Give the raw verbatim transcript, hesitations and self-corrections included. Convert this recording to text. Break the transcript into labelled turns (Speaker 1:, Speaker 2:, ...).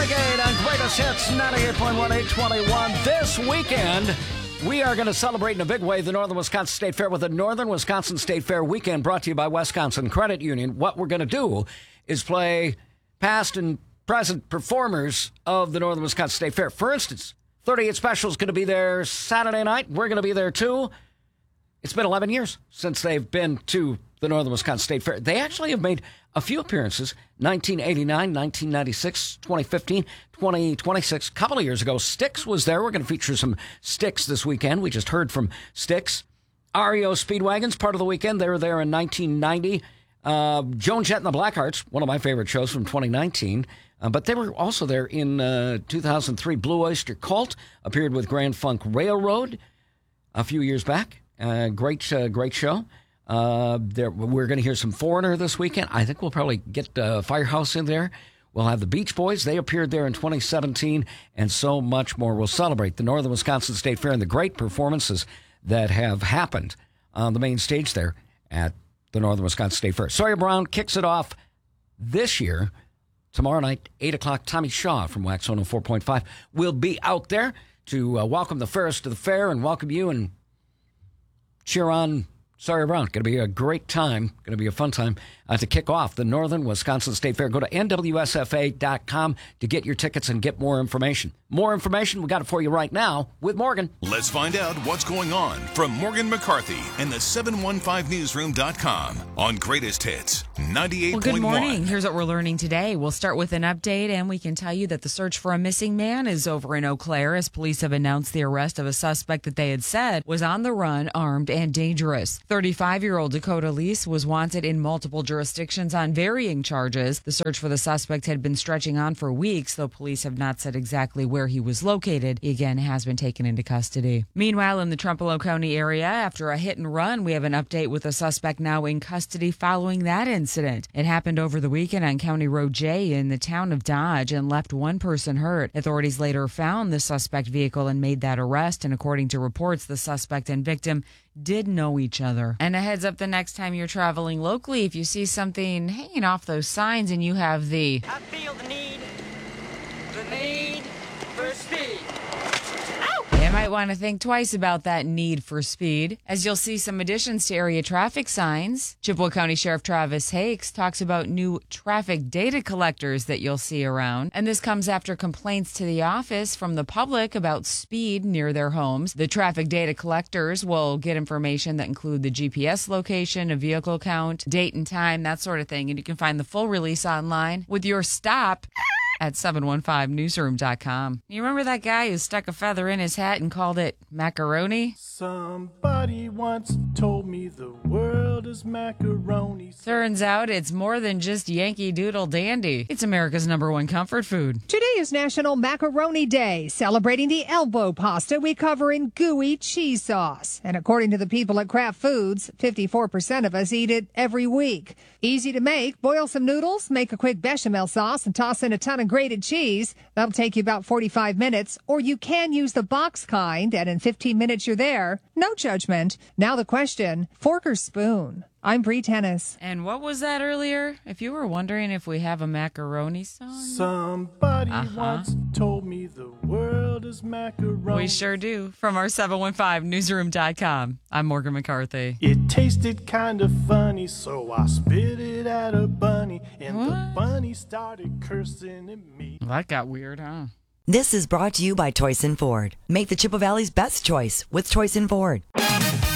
Speaker 1: Renegade on Greatest Hits ninety-eight point one, eight twenty-one. This weekend, we are going to celebrate in a big way the Northern Wisconsin State Fair with the Northern Wisconsin State Fair weekend brought to you by Wisconsin Credit Union. What we're going to do is play past and present performers of the Northern Wisconsin State Fair. For instance, thirty-eight Special is going to be there Saturday night. We're going to be there too. It's been eleven years since they've been to the Northern Wisconsin State Fair. They actually have made a few appearances, nineteen eighty-nine, nineteen ninety-six, twenty fifteen, twenty twenty-six. A couple of years ago, Styx was there. We're going to feature some Styx this weekend. We just heard from Styx. R E O Speedwagon's part of the weekend. They were there in nineteen ninety. Uh, Joan Jett and the Blackhearts, one of my favorite shows from twenty nineteen. Uh, but they were also there in uh, two thousand three. Blue Oyster Cult appeared with Grand Funk Railroad a few years back. Uh, great, uh, great show. Uh, there, we're going to hear some Foreigner this weekend. I think we'll probably get uh, Firehouse in there. We'll have the Beach Boys. They appeared there in twenty seventeen, and so much more. We'll celebrate the Northern Wisconsin State Fair and the great performances that have happened on the main stage there at the Northern Wisconsin State Fair. Sawyer Brown kicks it off this year. Tomorrow night, eight o'clock, Tommy Shaw from Wax one oh four point five will be out there to uh, welcome the Ferris to the fair and welcome you and cheer on Sawyer Brown. Going to be a great time. Going to be a fun time uh, to kick off the Northern Wisconsin State Fair. Go to N W S F A dot com to get your tickets and get more information. More information, we got it for you right now with Morgan.
Speaker 2: Let's find out what's going on from Morgan McCarthy and the seven one five newsroom dot com on Greatest Hits ninety-eight point one.
Speaker 3: Well, good morning. Here's what we're learning today. We'll start with an update, and we can tell you that the search for a missing man is over in Eau Claire as police have announced the arrest of a suspect that they had said was on the run, armed, and dangerous. thirty-five-year-old Dakota Lease was wanted in multiple jurisdictions on varying charges. The search for the suspect had been stretching on for weeks, though police have not said exactly where he was located. He again has been taken into custody. Meanwhile, in the Trempealeau County area, after a hit and run, we have an update with a suspect now in custody following that incident. It happened over the weekend on County Road J in the town of Dodge and left one person hurt. Authorities later found the suspect vehicle and made that arrest, and according to reports, the suspect and victim did know each other. And a heads up the next time you're traveling locally, if you see something hanging off those signs and you have the
Speaker 4: I feel the need, the need for speed.
Speaker 3: You might want to think twice about that need for speed, as you'll see some additions to area traffic signs. Chippewa County Sheriff Travis Hakes talks about new traffic data collectors that you'll see around. And this comes after complaints to the office from the public about speed near their homes. The traffic data collectors will get information that include the G P S location, a vehicle count, date and time, that sort of thing. And you can find the full release online with your stop at seven one five newsroom dot com. You remember that guy who stuck a feather in his hat and called it macaroni?
Speaker 5: Somebody once told me the world is macaroni.
Speaker 3: Turns out it's more than just Yankee Doodle Dandy. It's America's number one comfort food.
Speaker 6: Today is National Macaroni Day, celebrating the elbow pasta we cover in gooey cheese sauce. And according to the people at Kraft Foods, fifty-four percent of us eat it every week. Easy to make. Boil some noodles, make a quick bechamel sauce, and toss in a ton of grated cheese. That'll take you about forty-five minutes. Or you can use the box kind, and in fifteen minutes you're there. No judgment. Now the question, fork or spoon? I'm Bree Tennis.
Speaker 3: And what was that earlier? If you were wondering if we have a macaroni song.
Speaker 5: Somebody
Speaker 3: Uh-huh.
Speaker 5: once told me the world is macaroni.
Speaker 3: We sure do. From our seven one five newsroom dot com, I'm Morgan McCarthy.
Speaker 5: It tasted kind of funny, so I spit it at a bunny, and
Speaker 3: What?
Speaker 5: the bunny started cursing at me.
Speaker 3: Well, that got weird, huh?
Speaker 7: This is brought to you by Toyson Ford. Make the Chippewa Valley's best choice with Toyson Ford.